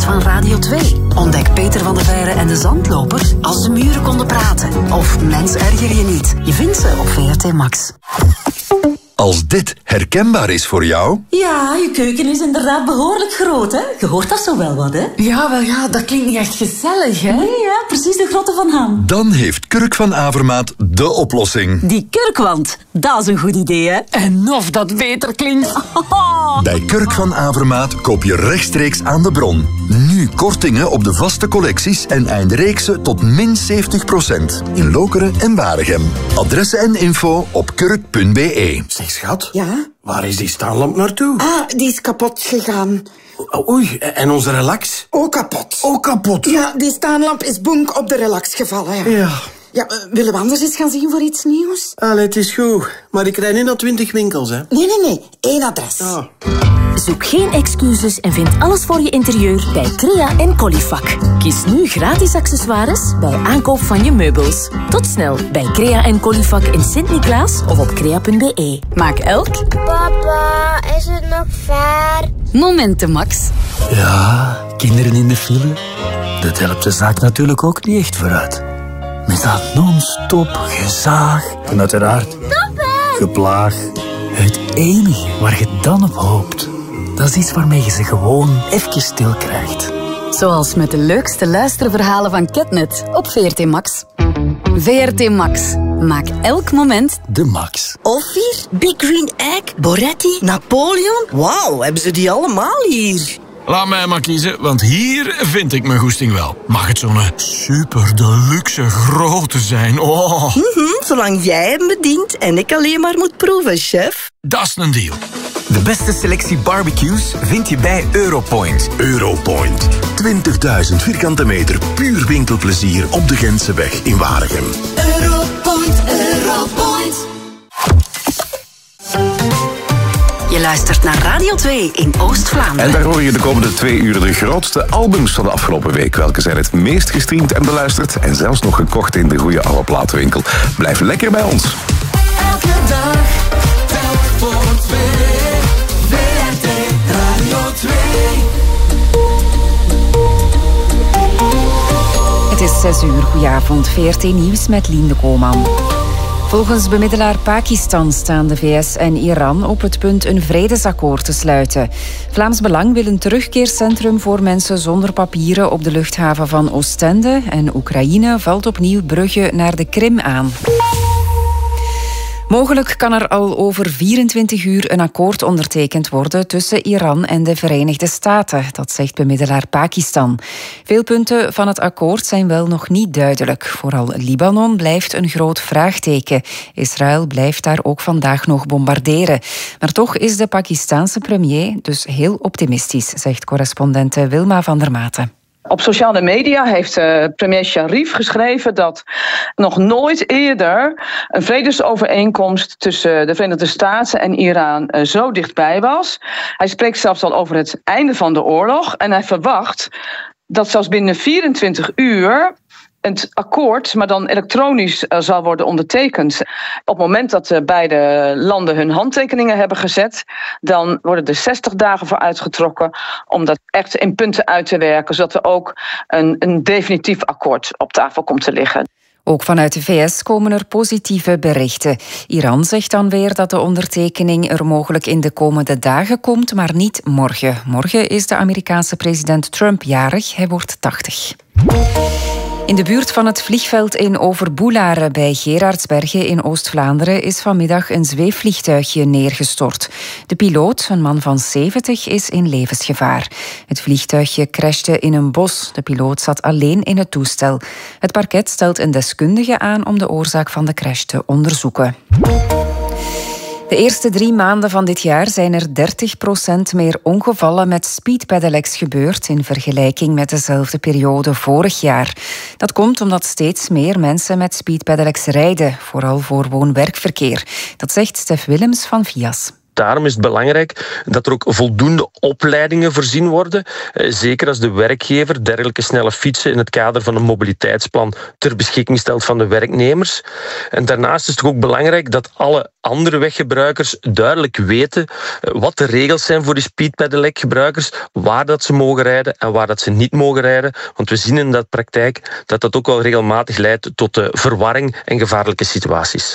van Radio 2. Ontdek Peter van de Veire en de Zandloper als de muren konden praten. Of Mens erger je niet. Je vindt ze op VRT Max. Als dit herkenbaar is voor jou... Ja, je keuken is inderdaad behoorlijk groot, hè? Je hoort dat zo wel wat, hè? Ja, wel ja, dat klinkt niet echt gezellig, hè? Nee, ja, precies de grootte van Ham. Dan heeft Kurk van Avermaat de oplossing. Die kurkwand, dat is een goed idee, hè? En of dat beter klinkt. Bij Kurk van Avermaat koop je rechtstreeks aan de bron. Nu kortingen op de vaste collecties en eindreeksen tot min 70%. In Lokeren en Waregem. Adressen en info op kurk.be. Zeg, schat. Ja? Waar is die staanlamp naartoe? Ah, die is kapot gegaan. Oei, en onze relax? Ook kapot. Ook kapot. Ja, die staanlamp is bonk op de relax gevallen. Ja. Ja, willen we anders eens gaan zien voor iets nieuws? Allee, het is goed. Maar ik rijd niet naar 20 winkels, hè. Nee. 1 adres. Ah. Zoek geen excuses en vind alles voor je interieur bij Crea en Colifac. Kies nu gratis accessoires bij aankoop van je meubels. Tot snel bij Crea en Colifac in Sint-Niklaas of op crea.be. Maak elk... Papa, is het nog ver? Momenten, Max. Ja, kinderen in de file. Dat helpt de zaak natuurlijk ook niet echt vooruit. Met dat non-stop gezaag en uiteraard geplaag. Het enige waar je dan op hoopt, dat is iets waarmee je ze gewoon even stil krijgt. Zoals met de leukste luisterverhalen van Catnet op VRT Max. VRT Max. Maak elk moment de max. Ophir, Big Green Egg, Boretti, Napoleon. Wauw, hebben ze die allemaal hier? Laat mij maar kiezen, want hier vind ik mijn goesting wel. Mag het zo'n super deluxe grote zijn? Oh. Zolang jij hem bedient en ik alleen maar moet proeven, chef. Dat is een deal. De beste selectie barbecues vind je bij Europoint. Europoint. 20.000 vierkante meter puur winkelplezier op de Gentseweg in Waregem. Europoint. Je luistert naar Radio 2 in Oost-Vlaanderen. En daar hoor je de komende 2 uur de grootste albums van de afgelopen week. Welke zijn het meest gestreamd en beluisterd en zelfs nog gekocht in de goede oude platenwinkel. Blijf lekker bij ons. Elke dag telt voor 2. VRT Radio 2. Het is 6 uur. Goedenavond. VRT Nieuws met Lien de Koolman. Volgens bemiddelaar Pakistan staan de VS en Iran op het punt een vredesakkoord te sluiten. Vlaams Belang wil een terugkeercentrum voor mensen zonder papieren op de luchthaven van Oostende en Oekraïne valt opnieuw bruggen naar de Krim aan. Mogelijk kan er al over 24 uur een akkoord ondertekend worden tussen Iran en de Verenigde Staten. Dat zegt bemiddelaar Pakistan. Veel punten van het akkoord zijn wel nog niet duidelijk. Vooral Libanon blijft een groot vraagteken. Israël blijft daar ook vandaag nog bombarderen. Maar toch is de Pakistaanse premier dus heel optimistisch, zegt correspondente Wilma van der Maten. Op sociale media heeft premier Sharif geschreven dat nog nooit eerder een vredesovereenkomst tussen de Verenigde Staten en Iran zo dichtbij was. Hij spreekt zelfs al over het einde van de oorlog en hij verwacht dat zelfs binnen 24 uur het akkoord, maar dan elektronisch zal worden ondertekend. Op het moment dat beide landen hun handtekeningen hebben gezet, dan worden er 60 dagen voor uitgetrokken om dat echt in punten uit te werken, zodat er ook een definitief akkoord op tafel komt te liggen. Ook vanuit de VS komen er positieve berichten. Iran zegt dan weer dat de ondertekening er mogelijk in de komende dagen komt, maar niet morgen. Morgen is de Amerikaanse president Trump jarig. Hij wordt 80. In de buurt van het vliegveld in Overboelare bij Gerardsbergen in Oost-Vlaanderen is vanmiddag een zweefvliegtuigje neergestort. De piloot, een man van 70, is in levensgevaar. Het vliegtuigje crashte in een bos. De piloot zat alleen in het toestel. Het parket stelt een deskundige aan om de oorzaak van de crash te onderzoeken. De eerste 3 maanden van dit jaar zijn er 30% meer ongevallen met speedpedelecs gebeurd in vergelijking met dezelfde periode vorig jaar. Dat komt omdat steeds meer mensen met speedpedelecs rijden, vooral voor woon-werkverkeer. Dat zegt Stef Willems van VIAS. daarom is het belangrijk dat er ook voldoende opleidingen voorzien worden. Zeker als de werkgever dergelijke snelle fietsen in het kader van een mobiliteitsplan ter beschikking stelt van de werknemers. En daarnaast is het ook belangrijk dat alle andere weggebruikers duidelijk weten wat de regels zijn voor die speedpedelec-gebruikers, waar dat ze mogen rijden en waar dat ze niet mogen rijden. Want we zien in de praktijk dat dat ook wel regelmatig leidt tot verwarring en gevaarlijke situaties.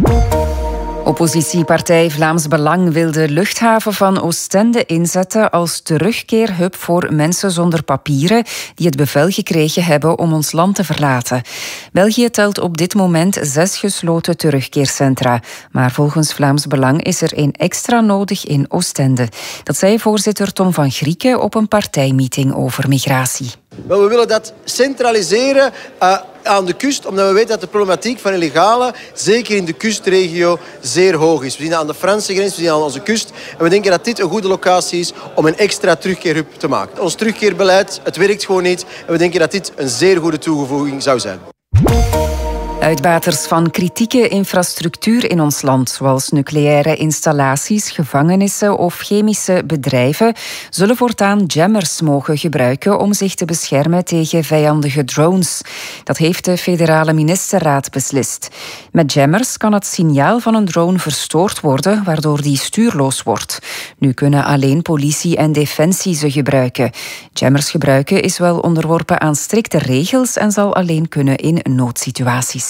Oppositiepartij Vlaams Belang wil de luchthaven van Oostende inzetten als terugkeerhub voor mensen zonder papieren die het bevel gekregen hebben om ons land te verlaten. België telt op dit moment 6 gesloten terugkeercentra. Maar volgens Vlaams Belang is er 1 extra nodig in Oostende. Dat zei voorzitter Tom van Grieken op een partijmeeting over migratie. Wel, we willen dat centraliseren aan de kust, omdat we weten dat de problematiek van illegale, zeker in de kustregio, zeer hoog is. We zien dat aan de Franse grens, we zien dat aan onze kust. En we denken dat dit een goede locatie is om een extra terugkeerhub te maken. Ons terugkeerbeleid, het werkt gewoon niet. En we denken dat dit een zeer goede toevoeging zou zijn. Uitbaters van kritieke infrastructuur in ons land, zoals nucleaire installaties, gevangenissen of chemische bedrijven, zullen voortaan jammers mogen gebruiken om zich te beschermen tegen vijandige drones. Dat heeft de federale ministerraad beslist. Met jammers kan het signaal van een drone verstoord worden, waardoor die stuurloos wordt. Nu kunnen alleen politie en defensie ze gebruiken. Jammers gebruiken is wel onderworpen aan strikte regels en zal alleen kunnen in noodsituaties.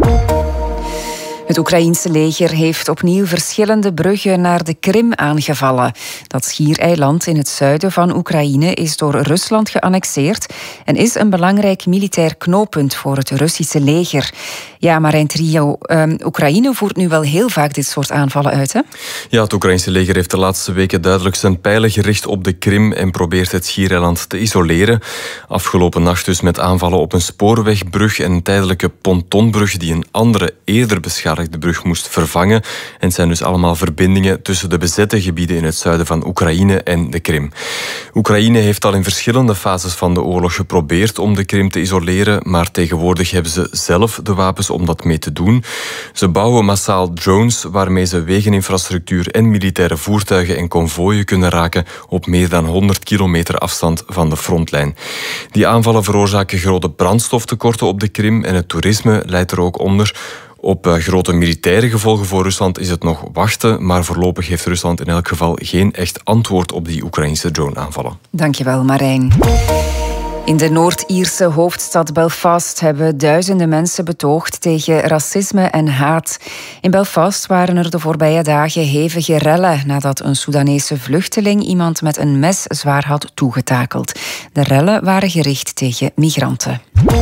Het Oekraïense leger heeft opnieuw verschillende bruggen naar de Krim aangevallen. Dat schiereiland in het zuiden van Oekraïne is door Rusland geannexeerd en is een belangrijk militair knooppunt voor het Russische leger. Ja, Marijn Trio, Oekraïne voert nu wel heel vaak dit soort aanvallen uit, hè? Ja, het Oekraïnse leger heeft de laatste weken duidelijk zijn pijlen gericht op de Krim en probeert het schiereiland te isoleren. Afgelopen nacht dus met aanvallen op een spoorwegbrug en een tijdelijke pontonbrug die een andere, eerder beschadigde brug moest vervangen. En het zijn dus allemaal verbindingen tussen de bezette gebieden in het zuiden van Oekraïne en de Krim. Oekraïne heeft al in verschillende fases van de oorlog geprobeerd om de Krim te isoleren, maar tegenwoordig hebben ze zelf de wapens om dat mee te doen. Ze bouwen massaal drones waarmee ze wegeninfrastructuur en militaire voertuigen en konvooien kunnen raken op meer dan 100 kilometer afstand van de frontlijn. Die aanvallen veroorzaken grote brandstoftekorten op de Krim en het toerisme leidt er ook onder. Op grote militaire gevolgen voor Rusland is het nog wachten, maar voorlopig heeft Rusland in elk geval geen echt antwoord op die Oekraïnse drone-aanvallen. Dankjewel, Marijn. In de Noord-Ierse hoofdstad Belfast hebben duizenden mensen betoogd tegen racisme en haat. In Belfast waren er de voorbije dagen hevige rellen nadat een Soedanese vluchteling iemand met een mes zwaar had toegetakeld. De rellen waren gericht tegen migranten.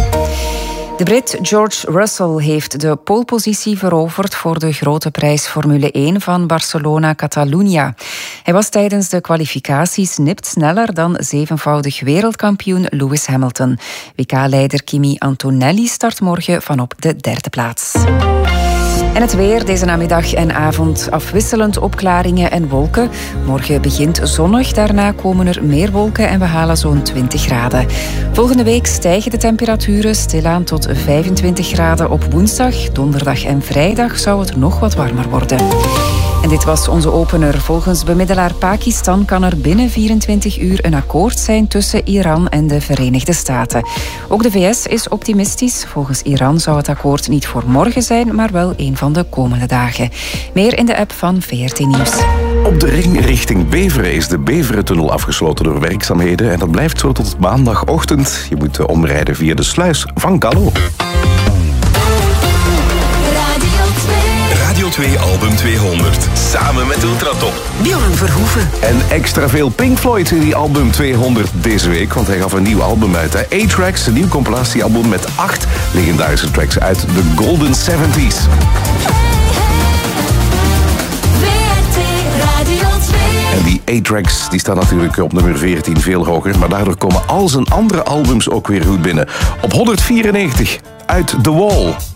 De Brit George Russell heeft de polepositie veroverd voor de grote prijs Formule 1 van Barcelona-Catalunya. Hij was tijdens de kwalificaties nipt sneller dan 7-voudig wereldkampioen Lewis Hamilton. WK-leider Kimi Antonelli start morgen van op de 3e plaats. En het weer, deze namiddag en avond afwisselend opklaringen en wolken. Morgen begint zonnig, daarna komen er meer wolken en we halen zo'n 20 graden. Volgende week stijgen de temperaturen stilaan tot 25 graden op woensdag. Donderdag en vrijdag zou het nog wat warmer worden. En dit was onze opener. Volgens bemiddelaar Pakistan kan er binnen 24 uur een akkoord zijn tussen Iran en de Verenigde Staten. Ook de VS is optimistisch. Volgens Iran zou het akkoord niet voor morgen zijn, maar wel een van de komende dagen. Meer in de app van VRT Nieuws. Op de ring richting Beveren is de Beverentunnel afgesloten door werkzaamheden en dat blijft zo tot maandagochtend. Je moet omrijden via de sluis van Callo. Radio 2 Album 200. Samen met Ultratop. Björn Verhoeven. En extra veel Pink Floyd in die Album 200 deze week. Want hij gaf een nieuw album uit. A-Tracks, een nieuw compilatiealbum met 8 legendarische tracks uit de Golden 70s. En die A-Tracks die staan natuurlijk op nummer 14 veel hoger. Maar daardoor komen al zijn andere albums ook weer goed binnen. Op 194 uit The Wall.